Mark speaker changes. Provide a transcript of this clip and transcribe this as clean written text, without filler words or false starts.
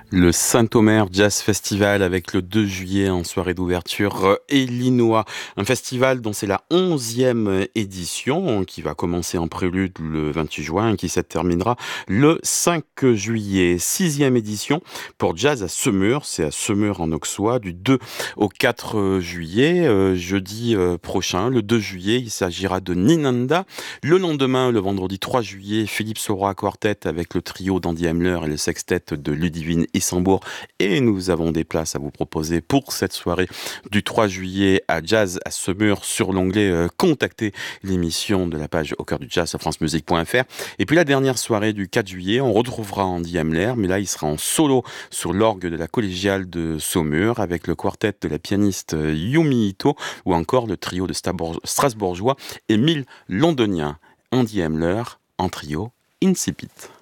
Speaker 1: Le Saint-Omer Jazz Festival avec le 2 juillet en soirée d'ouverture Illinois. Un festival dont c'est la 11e édition qui va commencer en prélude le 28 juin et qui se terminera le 5 juillet. 6e édition pour Jazz à Semur. C'est à Semur en Auxois du 2 au 4 juillet. Jeudi prochain, le 2 juillet, il s'agira de Ninanda. Le lendemain, le vendredi 3 juillet, Philippe Soroy Quartet avec le trio d'Andy Hamler et le sextet de Ludivine Issambourg. Et nous avons des places à vous proposer pour cette soirée du 3 juillet à Jazz à Semur sur l'onglet Contacter, l'émission de la page Au cœur du jazz sur francemusique.fr. Et puis la dernière soirée du 4 juillet, on retrouvera Andy Hamler, mais là il sera en solo sur l'orgue de la collégiale de Saumur avec le quartet de la pianiste Yumi Ito ou encore le trio de Strasbourgeois Émile Londonien. Andy Hamler en trio Incipit.